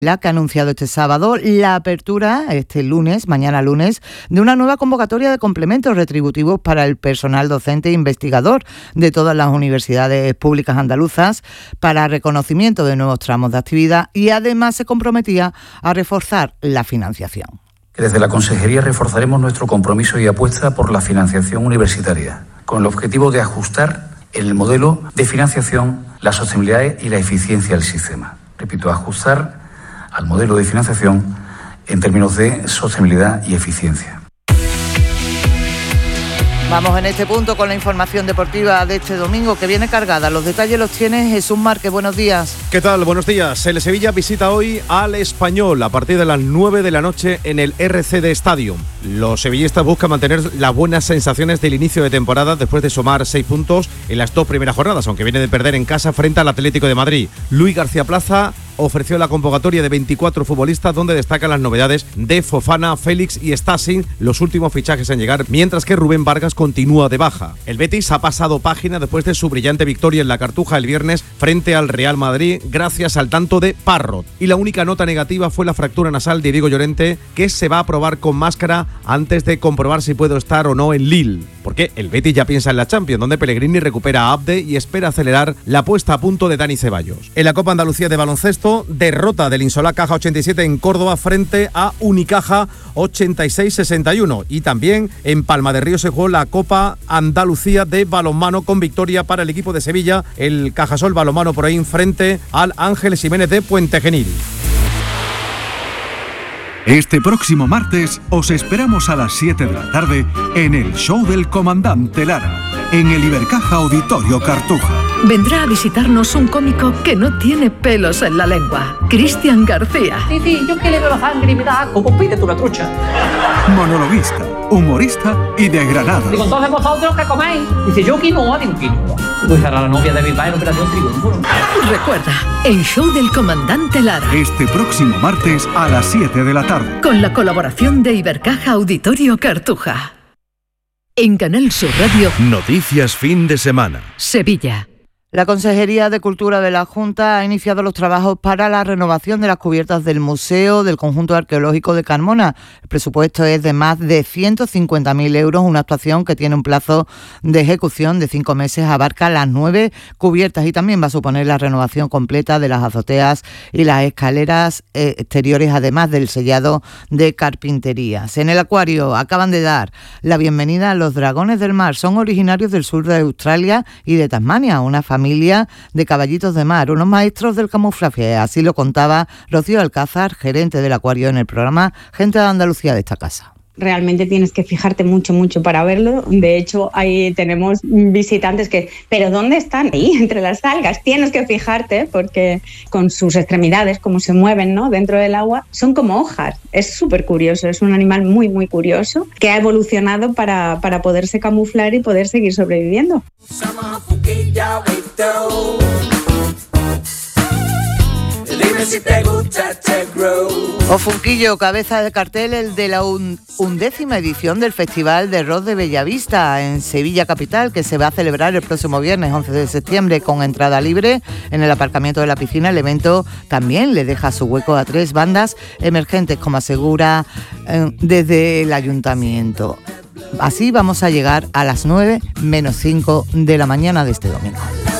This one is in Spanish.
la que ha anunciado este sábado la apertura, mañana lunes, de una nueva convocatoria de complementos retributivos para el personal docente e investigador de todas las universidades públicas andaluzas para reconocimiento de nuevos tramos de actividad, y además se comprometía a reforzar la financiación. Desde la Consejería reforzaremos nuestro compromiso y apuesta por la financiación universitaria, con el objetivo de ajustar en el modelo de financiación la sostenibilidad y la eficiencia del sistema. Repito, ajustar al modelo de financiación en términos de sostenibilidad y eficiencia. Vamos en este punto con la información deportiva de este domingo, que viene cargada. Los detalles los tiene Jesús Márquez. Buenos días. ¿Qué tal? Buenos días. El Sevilla visita hoy al Español a partir de las 9 de la noche en el RCD Stadium. Los sevillistas buscan mantener las buenas sensaciones del inicio de temporada después de sumar 6 puntos en las 2 primeras jornadas, aunque viene de perder en casa frente al Atlético de Madrid. Luis García Plaza ofreció la convocatoria de 24 futbolistas, donde destacan las novedades de Fofana, Félix y Stasi, los últimos fichajes en llegar, mientras que Rubén Vargas continúa de baja. El Betis ha pasado página después de su brillante victoria en la Cartuja el viernes frente al Real Madrid, gracias al tanto de Parrot. Y la única nota negativa fue la fractura nasal de Diego Llorente, que se va a probar con máscara antes de comprobar si puede estar o no en Lille. Porque el Betis ya piensa en la Champions, donde Pellegrini recupera a Abde y espera acelerar la puesta a punto de Dani Ceballos. En la Copa Andalucía de baloncesto, derrota del Insolá Caja 87 en Córdoba frente a Unicaja 86-61. Y también en Palma de Río se jugó la Copa Andalucía de balonmano con victoria para el equipo de Sevilla, el Cajasol Balonmano por ahí frente al Ángeles Jiménez de Puente Genil. Este próximo martes os esperamos a las 7 de la tarde en el show del Comandante Lara, en el Ibercaja Auditorio Cartuja. Vendrá a visitarnos un cómico que no tiene pelos en la lengua, Cristian García. Sí, yo que le veo la sangre y me da asco, pues pídete una trucha. Monologuista, humorista y de Granada. Digo, entonces vosotros ¿qué coméis? Dice, yo quinoa, digo, quinoa. Pues era la novia de mi padre en Operación Triunfo. Recuerda, el show del Comandante Lara. Este próximo martes a las 7 de la tarde. Con la colaboración de Ibercaja Auditorio Cartuja. En Canal Sur Radio. Noticias fin de semana. Sevilla. La Consejería de Cultura de la Junta ha iniciado los trabajos para la renovación de las cubiertas del Museo del Conjunto Arqueológico de Carmona. El presupuesto es de más de 150.000 euros, una actuación que tiene un plazo de ejecución de 5 meses, abarca las 9 cubiertas y también va a suponer la renovación completa de las azoteas y las escaleras exteriores, además del sellado de carpinterías. En el acuario acaban de dar la bienvenida a los dragones del mar. Son originarios del sur de Australia y de Tasmania, una familia de caballitos de mar, unos maestros del camuflaje. Así lo contaba Rocío Alcázar, gerente del acuario, en el programa Gente de Andalucía de esta casa. Realmente tienes que fijarte mucho para verlo. De hecho, ahí tenemos visitantes que, ¿pero dónde están? Ahí, entre las algas. Tienes que fijarte porque con sus extremidades, como se mueven, ¿no?, dentro del agua, son como hojas. Es súper curioso, es un animal muy curioso que ha evolucionado para poderse camuflar y poder seguir sobreviviendo. Si te gusta, te grow. Ofunquillo, cabeza de cartel, el de la 11ª edición del Festival de Rock de Bellavista en Sevilla capital, que se va a celebrar el próximo viernes 11 de septiembre con entrada libre en el aparcamiento de la piscina. El evento también le deja su hueco a 3 bandas emergentes, como asegura desde el ayuntamiento. Así vamos a llegar a las 9 menos 5 de la mañana de este domingo.